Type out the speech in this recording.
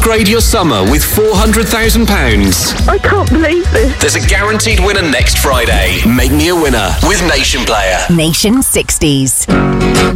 Upgrade your summer with £400,000. I can't believe this. There's a guaranteed winner next Friday. Make me a winner with Nation Player. Nation 60s.